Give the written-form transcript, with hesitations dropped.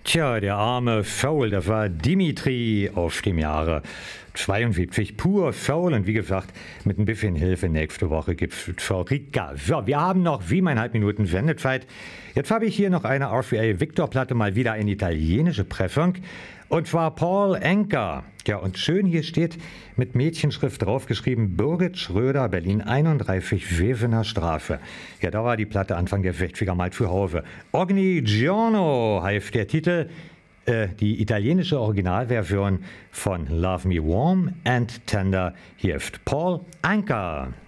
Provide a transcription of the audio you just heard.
Tja, der arme Faul, das war Dimitri auf dem Jahre 72. Pur faul und wie gesagt, mit ein bisschen Hilfe nächste Woche gibt's Rika. So, wir haben noch 7,5 Minuten Sendezeit. Jetzt habe ich hier noch eine RCA Victor-Platte, mal wieder eine italienische Pressung. Und zwar Paul Anka. Ja, und schön hier steht mit Mädchenschrift draufgeschrieben, Birgit Schröder, Berlin 31, Wesener Straße. Ja, da war die Platte Anfang der 60er mal zu Hause. Ogni Giorno heißt der Titel. Die italienische Originalversion von Love Me Warm and Tender. Hier ist Paul Anka.